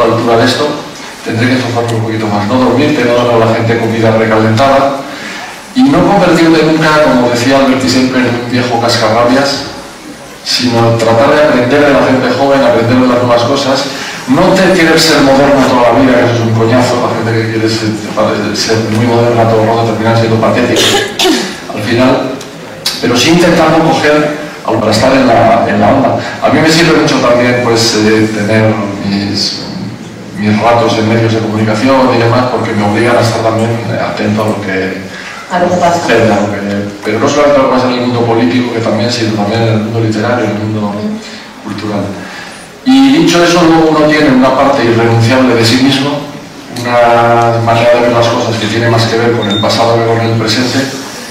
la altura de esto, tendré que esforzarme un poquito más. No dormirte, no dar a la gente comida recalentada y no convertirte nunca, como decía Alberti siempre, en un viejo cascarrabias, sino tratar de aprender de la gente joven, aprender de las nuevas cosas. No te quieres ser moderno toda la vida, que eso es un coñazo. La gente que quiere ser muy moderna todo el rato termina siendo patético al final, pero sí intentando coger para estar en la onda. A mí me sirve mucho también pues, tener mis ratos en medios de comunicación y demás, porque me obligan a estar también atento a lo que pasa. Pero no solamente lo que pasa en el mundo político, que también, sino también en el mundo literario, en el mundo cultural. Y dicho eso, luego uno tiene una parte irrenunciable de sí mismo, una manera de ver las cosas que tiene más que ver con el pasado que con el presente,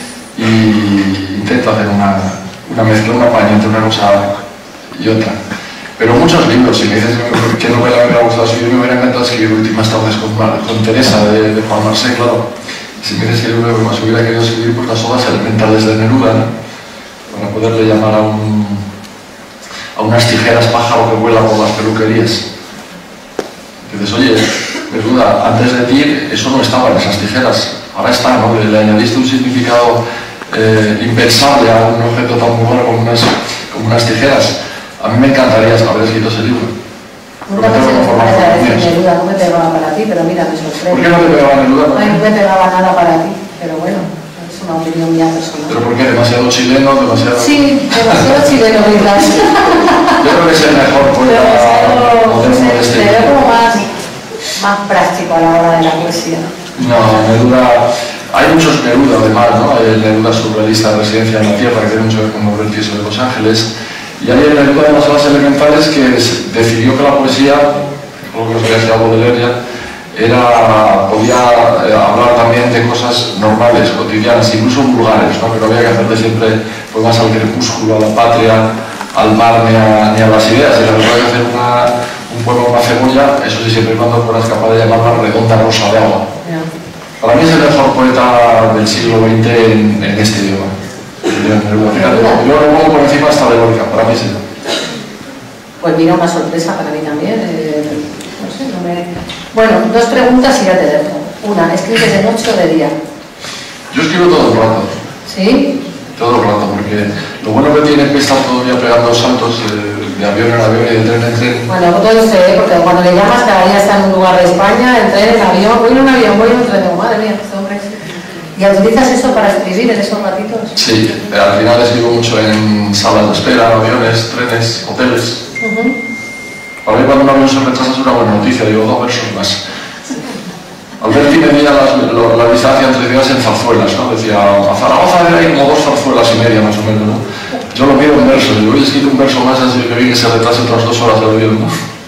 y intento hacer una mezcla, una paña entre una cosa y otra. Pero muchos libros, si me dices qué novela me ha gustado escribir, me hubiera encantado escribir Últimas tardes con Teresa de Juan Marsé, claro. Si me dices que el libro que más hubiera querido escribir, pues las odas elementales de Neruda, ¿no? Para poderle llamar a unas tijeras pájaro que vuela por las peluquerías. Dices, oye, Neruda, antes de ti eso no estaba en esas tijeras, ahora está, ¿no? Le añadiste un significado impensable a un objeto tan muy bueno como unas tijeras. A mí me encantaría haber escrito ese libro. Nunca pensé que fuera a decir Neruda, no me pegaba para ti, pero mira, me sorprende. ¿Por qué no te pegaba Neruda? Ay, no me pegaba nada para ti, pero bueno, es una opinión mía personal. ¿Pero por qué? ¿Demasiado chileno? ¿Demasiado...? Sí, demasiado chileno, ¿verdad? Yo creo que es el mejor poeta moderno de este. Te veo como más práctico a la hora de la poesía. No, Neruda... Hay muchos Neruda, además, ¿no? Hay el Neruda surrealista de Residencia en la Tierra, que tiene mucho que ver con Manuel Tieso de Los Ángeles. Y hay el Neruda de las odas elementales que decidió que la poesía, lo que nos había sido Baudelaire, podía hablar también de cosas normales, cotidianas, incluso vulgares, ¿no? Que no había que hacerle siempre poemas al crepúsculo, a la patria, al mar, ni a las ideas, sino que había que hacer un poema, una cebolla, eso sí, siempre y cuando fueras capaz de llamarla redonda rosa de agua. Para mí es el mejor poeta del siglo XX en este idioma. Fíjate, yo lo pongo por encima hasta de Lorca, para mí sí. Pues mira, una sorpresa para mí también. No sé, no me... Bueno, dos preguntas y ya te dejo. Una, ¿escribes de noche o de día? Yo escribo todo el rato. ¿Sí? Todo el rato, porque lo bueno que tiene es que estar todo el día pegando saltos de avión en avión y de tren en tren. Bueno, todo lo sé, porque cuando le llamas cada día está en un lugar de España, en tren, en avión, voy en un avión, voy en un tren, digo, madre mía, este hombre. ¿Y utilizas eso para escribir en esos ratitos? Sí, al final escribo mucho en salas de espera, aviones, trenes, hoteles. Para mí cuando un avión se retrasa es una buena noticia, digo 2 versos más. Alberti medía la distancia entre ciudades en zarzuelas, ¿no? Decía, a Zaragoza hay como 2 zarzuelas y media más o menos, ¿no? Yo lo mido en versos, digo, he escrito un verso más así que vi que se retrase otras 2 horas del avión, ¿no?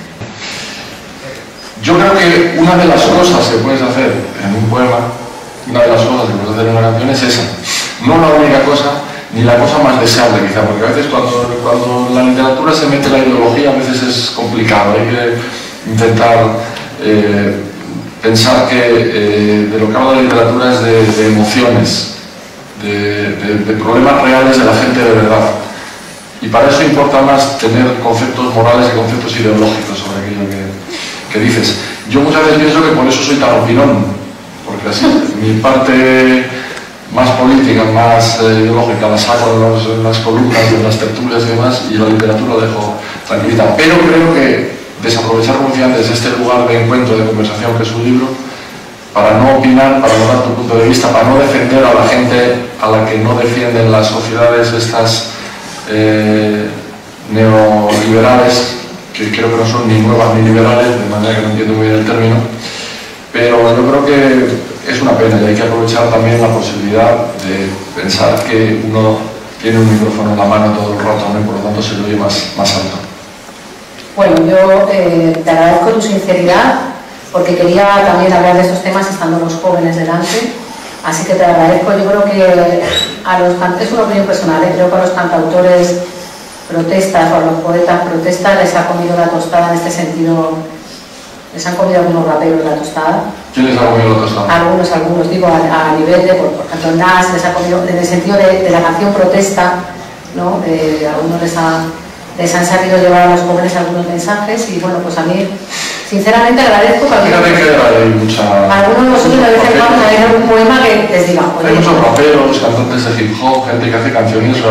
Yo creo que una de las cosas que puedes hacer en un poema, una de las cosas que puedes hacer en una canción es esa. No la única cosa, ni la cosa más deseable quizá, porque a veces cuando en la literatura se mete la ideología a veces es complicado, hay que intentar pensar que de lo que habla la literatura es de emociones, de problemas reales de la gente de verdad. Y para eso importa más tener conceptos morales y conceptos ideológicos sobre aquello que dices. Yo muchas veces pienso que por eso soy tan opinón, porque así mi parte más política, más ideológica la saco en las columnas, en las tertulias y demás, y la literatura la dejo tranquilita. Pero creo que desaprovechar, como decía antes, este lugar de encuentro, de conversación que es un libro, para no opinar, para no dar tu punto de vista, para no defender a la gente a la que no defienden las sociedades estas neoliberales, que creo que no son ni nuevas ni liberales, de manera que no entiendo muy bien el término, pero yo creo que es una pena y hay que aprovechar también la posibilidad de pensar que uno tiene un micrófono en la mano todo el rato, ¿no? Y por lo tanto se lo oye más alto. Bueno, yo te agradezco tu sinceridad, porque quería también hablar de estos temas estando los jóvenes delante, así que te agradezco. Yo creo que a los cantantes, es una opinión personal, creo que a los cantautores protestas o a los poetas protestas les ha comido la tostada en este sentido, les han comido algunos raperos la tostada. ¿Quién les ha comido la tostada? Algunos, digo, a nivel de, por ejemplo, Nas les ha comido, en el sentido de la canción protesta, ¿no? Algunos les han sabido llevar a los jóvenes algunos mensajes y bueno, pues a mí Sinceramente agradezco que Fíjate que hay mucha... algunos de vosotros de vez en cuando hay algún poema que les diga. Hay muchos raperos, cantantes de hip hop, gente que hace canciones